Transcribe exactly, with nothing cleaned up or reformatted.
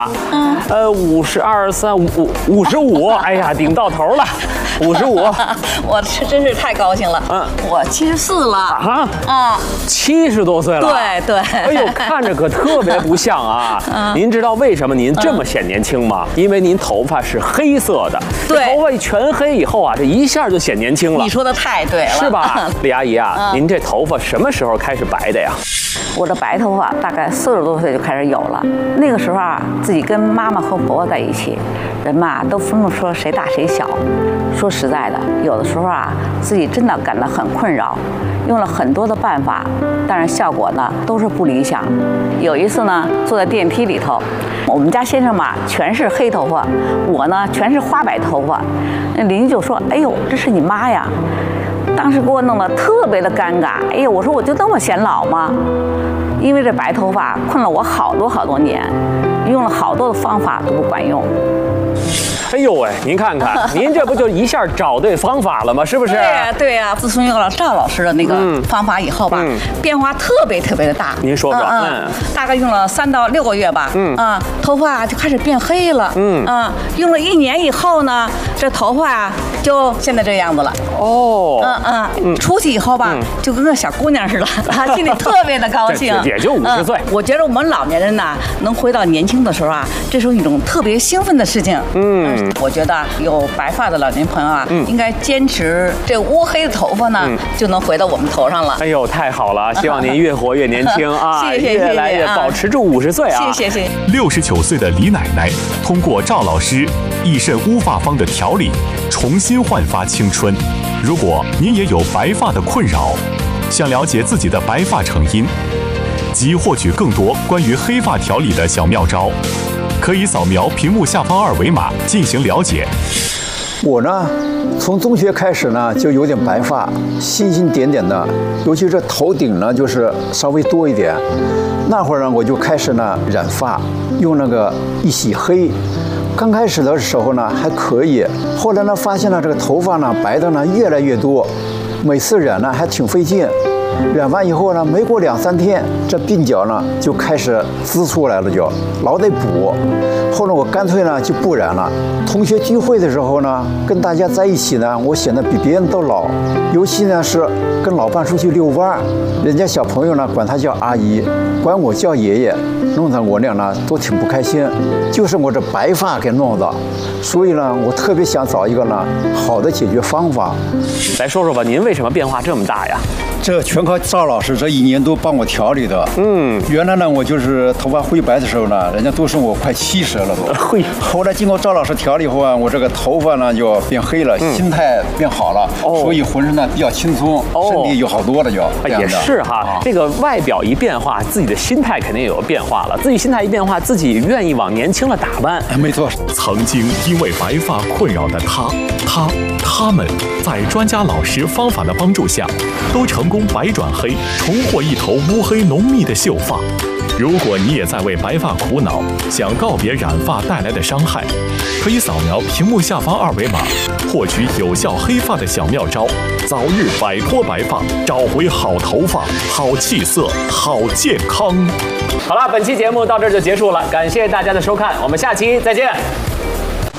嗯，呃，五十二三五五十五，哎呀，顶到头了，五十五。 我这真是太高兴了。嗯，我七十四了啊啊，七十多岁了。 对对。 哎呦，看着可特别不像啊。嗯、您知道为什么您这么显年轻吗？因为您头发是黑色的。 对。 头发一全黑以后啊，这一下就显年轻了。 你说的太对了， 是吧，李阿姨啊？嗯、您这头发什么时候开始白的呀？ 我这白头发大概四十多岁就开始有了。那个时候啊，自己跟妈妈和婆婆在一起，人嘛都分不出谁大谁小。说实在的，有的时候啊，自己真的感到很困扰，用了很多的办法，但是效果呢都是不理想。有一次呢，坐在电梯里头，我们家先生嘛全是黑头发，我呢全是花白头发，那邻居就说：“哎呦，这是你妈呀！”当时给我弄得特别的尴尬。哎呀，我说我就那么显老吗？因为这白头发困了我好多好多年，用了好多的方法都不管用。 哎呦喂，您看看，您这不就一下找对方法了吗？是不是？ 对呀，对呀。自从有了赵老师的那个方法以后吧，嗯、变化特别特别的大。 您说说， 嗯，嗯大概用了三到六个月吧，嗯啊，头发就开始变黑了，嗯啊，用了一年以后呢，这头发啊就现在这样子了。 哦， 嗯嗯，出去以后吧，嗯、就跟个小姑娘似的，心里特别的高兴。 也就五十岁、嗯。 我觉得我们老年人呐，能回到年轻的时候啊，这是一种特别兴奋的事情。嗯。嗯我觉得有白发的老年朋友啊，嗯、应该坚持这乌黑的头发呢，嗯、就能回到我们头上了。 哎呦，太好了！希望您越活越年轻啊， 谢谢越来越保持住五十岁啊！ 谢谢谢谢。 六十九岁的李奶奶通过赵老师益肾乌发方的调理，重新焕发青春。如果您也有白发的困扰，想了解自己的白发成因，及获取更多关于黑发调理的小妙招，可以扫描屏幕下方二维码进行了解。 我呢，从中学开始呢，就有点白发，星星点点的，尤其是头顶呢，就是稍微多一点。那会儿呢，我就开始呢染发，用那个一洗黑。刚开始的时候呢还可以，后来呢发现了这个头发呢白的呢越来越多，每次染呢还挺费劲。染完以后呢，没过两三天，这鬓角呢就开始滋出来了，就老得补。后来我干脆呢就不染了。同学聚会的时候呢，跟大家在一起呢，我显得比别人都老。尤其呢是跟老伴出去遛弯，人家小朋友呢管他叫阿姨，管我叫爷爷，弄得我俩呢都挺不开心。就是我这白发给弄的，所以呢，我特别想找一个呢好的解决方法。 来说说吧，您为什么变化这么大呀？ 这全靠赵老师这一年多帮我调理的。嗯，原来呢，我就是头发灰白的时候呢，人家都说我快七十了都。 会。 后来经过赵老师调理后啊，我这个头发呢就变黑了，嗯、心态变好了，哦、所以浑身呢比较轻松，哦、身体有好多了就。 也是哈，啊、这个外表一变化，自己的心态肯定也有变化了。自己心态一变化，自己愿意往年轻了打扮。 哎，没错。 曾经因为白发困扰的他、他、他们，在专家老师方法的帮助下，都成功白转黑，重获一头乌黑浓密的秀发。如果你也在为白发苦恼，想告别染发带来的伤害，可以扫描屏幕下方二维码，获取有效黑发的小妙招，早日摆脱白发，找回好头发、好气色、好健康。 好了，本期节目到这儿就结束了，感谢大家的收看，我们下期再见。